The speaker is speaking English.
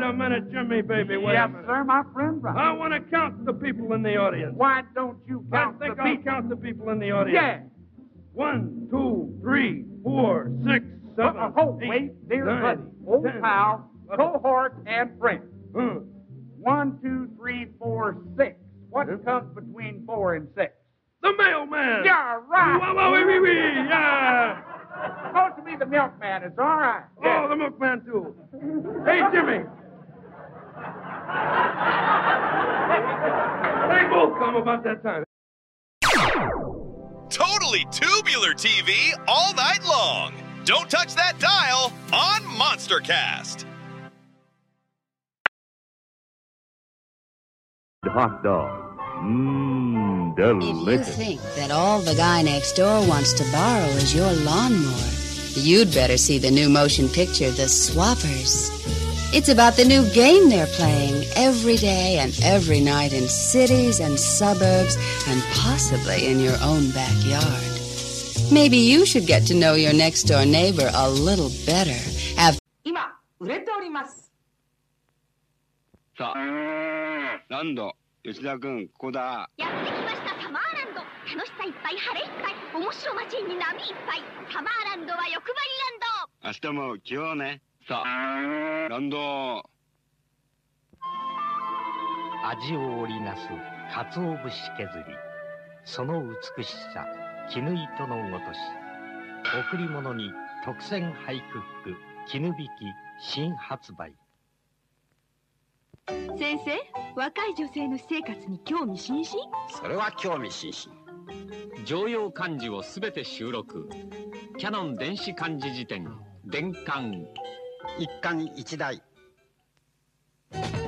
a minute, Jimmy, baby, wait a minute. Yes, sir, my friend Brown. I want to count the people in the audience. Why don't you count the people? I think I'll count the people in the audience. Yeah. 1, 2, 3, 4, 6, 7, eight, wait, dear 9, buddy, old 10, pal, 11. cohort, and friend. 1, 2, 3, 4, 6. What comes between 4 and 6? The mailman. Yeah, right. Yeah. Supposed to be the milkman. It's all right. Yeah. Oh, the milkman, too. Hey, Jimmy. They both come about that time. Totally Tubular TV all night long. Don't touch that dial on MonsterCast. Hot dog. Mmm, delicious. If you think that all the guy next door wants to borrow is your lawnmower, you'd better see the new motion picture, The Swappers. It's about the new game they're playing every day and every night in cities and suburbs and possibly in your own backyard. Maybe you should get to know your next door neighbor a little better. 今、売れております。 さあ、なんだ、吉田君、ここだ。 やってきましたサマーランド。楽しさいっぱい、晴れいっぱい、面白街に波いっぱい。サマーランドは欲張りランド。 明日も来ようね。さあ、ランド。 味を織りなす鰹節削り、その美しさ絹糸のごとし、贈り物に特選ハイクック絹引き新発売。 先生、若い女性の私生活に興味津々？ それは興味津々。 常用漢字をすべて収録。キャノン電子漢字辞典伝巻。 一巻一台。